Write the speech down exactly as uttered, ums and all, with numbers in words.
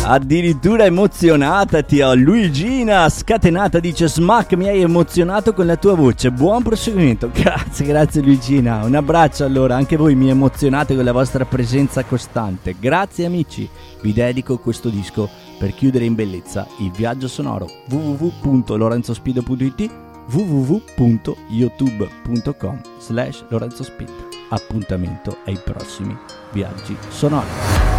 Addirittura emozionata ti ho. Luigina scatenata dice: Smack, mi hai emozionato con la tua voce, buon proseguimento. Grazie, grazie Luigina, un abbraccio. Allora, anche voi mi emozionate con la vostra presenza costante. Grazie amici, vi dedico questo disco per chiudere in bellezza il viaggio sonoro. w w w punto lorenzospinto punto i t w w w punto youtube punto com slash lorenzospinto. Appuntamento ai prossimi viaggi sonori.